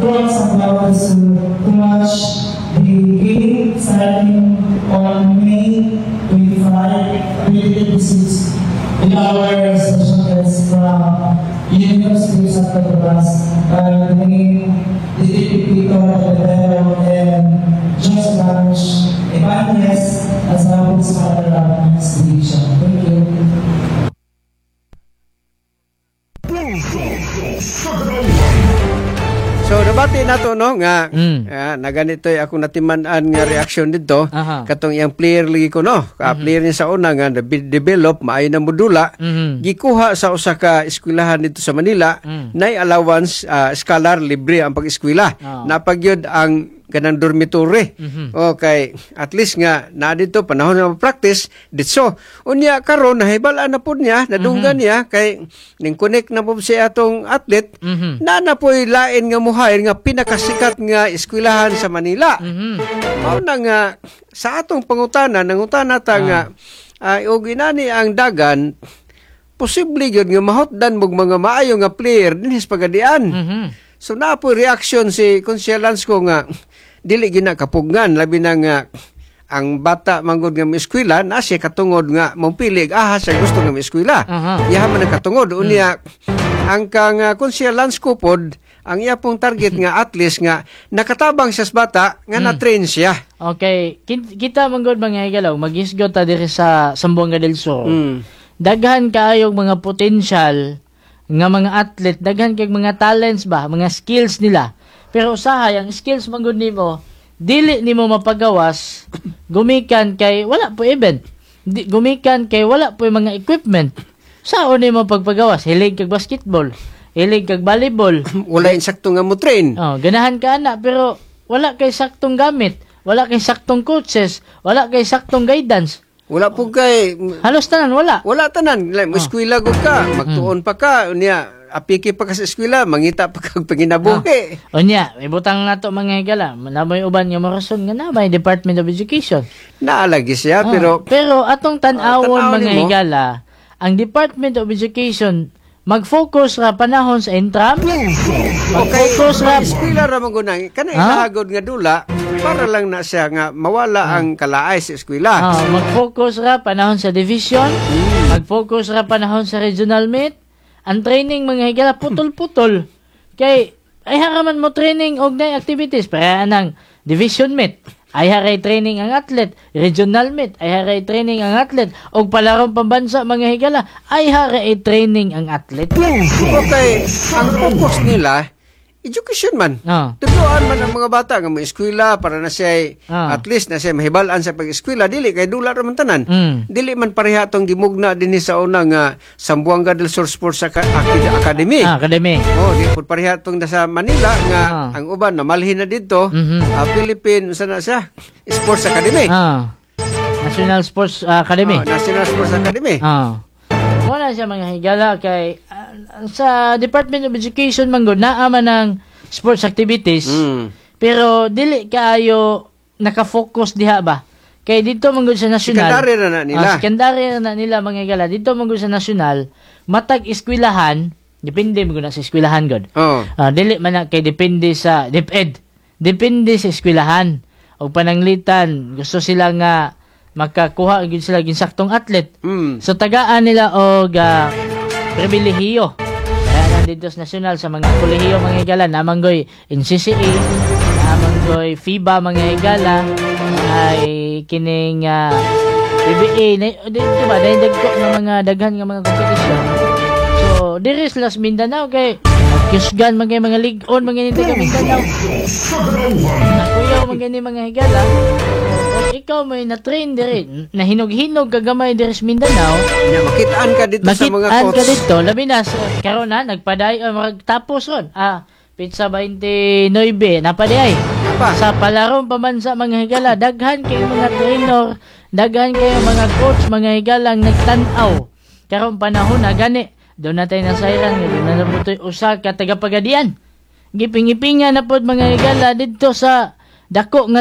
from Santiago del Sur to watch the game starting on May 25, 2026 in our sessions from University of Santa Cruz. The name is Victor Pedro and Joseph Ramos Ibanez as our scholar of next division. Thank you. So nabati nato no nga na ganito akong natiman-an nga reaksyon dito katong iyang player lagi ko no player niya sa una nga develop maayo na modula gikuha sa usa ka eskwelahan dito sa Manila nay allowance scholar libre ang pag-eskwela napagyud ang ganang dormitory. Okay, at least nga na dito panahon na practice ditso. Unya karon nahibalaan na pud niya, nadunggan niya kay ning connect na pud siya atong athlete na po'y lain nga muhay nga pinakasikat nga eskwelahan sa Manila. Mao na nga sa atong pangutana nangutana ta nga og inani ang dagan posible gyud nga mahotdan mog mga maayo nga player dinhis pagadian. So na po reaction si Consielans ko nga dili gina kapugngan labi na nga ang bata manggod nga eskwela na siya katungod nga mopili ahas sa gusto nga eskwela. Iya man katungod unya ang kang Consielans ko pod ang iya pong target nga at least nga nakatabang siya sa bata nga na-train siya. Okay, kita manggod mga igalaw magisgot ta diri sa Zamboanga del Sur. Daghan kaayong mga potential nga mga athlete, daghan kay mga talents ba, mga skills nila. Pero usahay ang skills manggod nimo, dili nimo mapagawas gumikan kay wala po event. Gumikan kay wala po mga equipment. Sao nimo pagpagawas? Hilig kag basketball, hilig kag volleyball. Wala insakto nga mo train. Ganahan ka na pero wala kay saktong gamit, wala kay saktong coaches, wala kay saktong guidance. Wala po kay halos tanan wala. Wala tanan. Like, eskwela gud ka, magtuon pa ka, unya apiki pa ka sa eskwela, mangita pa kag panginabuhi. Unya, ibutang nato mga higala, namoy uban nga morason nga na may Department of Education. Naalagi siya pero atong tan-awon mga higala, ang Department of Education mag-focus ra panahon sa intram. Mag-focus ra eskwela ra man gunang kana ilahagod nga dula para lang na siya nga mawala ang kalaay sa eskwela. Mag-focus ra panahon sa division, mag-focus ra panahon sa regional meet. Ang training mga higala putol-putol. Kay ay haraman mo training og na activities para anang division meet. Ay haray training ang athlete, regional meet, ay haray training ang athlete, og palarong pambansa mga higala, ay haray training ang athlete. Okay, ang focus nila education man. Tutuan man ang mga bata nga may eskwela para na siya at least na siya mahibalaan sa pag-eskwela dili kay dula ra man tanan. Dili man pareha tong gimugna dinhi sa una nga Zamboanga del Sur Sports Academy. Academy. Di pud pareha tong nasa Manila nga ang uban na malhin na didto Philippine sana siya Sports Academy. National Sports Academy. National Sports Academy. Wala siya mga higala kay sa Department of Education manggod naa man ng sports activities pero dili kaayo naka-focus diha ba kay dito manggod sa national secondary na nila secondary na nila mga higala dito manggod sa national matag eskwelahan depende manggod na sa eskwelahan god dili man na kay depende sa DepEd depende sa eskwelahan og pananglitan gusto sila nga makakuha gid sila ginsaktong athlete. So tagaan nila og pribilehiyo. Kaya nandito sa national sa mga kolehiyo mga higala namanggoy NCCA, namanggoy FIBA mga higala ay kining PBA dito ba dahil dagko ng mga daghan nga mga kompetisyon. So diri sa Las Mindanao kay kusgan mga ligon mga nito sa Mindanao. Nakuyaw mga higala. Ikaw may na-train diri, nahinog-hinog kagamay diri sa Mindanao. Makitaan ka dito sa mga coach. Makitaan ka dito, labi na, karon na, nagpaday, magtapos ron. Pizza 29, napaday. Sa palarong pamansa mga higala, daghan kayo mga trainer, daghan kayo mga coach, mga higalang nagtanaw. Karon panahon na gani, doon natin nasayran, doon na nabutoy usa ka tagapagadian. Giping-ipinga na po mga higala dito sa dako nga